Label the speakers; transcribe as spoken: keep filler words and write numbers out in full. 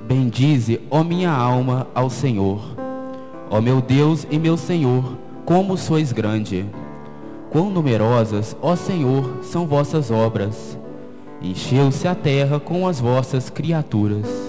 Speaker 1: Bendize, ó minha alma, ao Senhor. Ó meu Deus e meu Senhor, como sois grande! Quão numerosas, ó Senhor, são vossas obras! Encheu-se a terra com as vossas criaturas.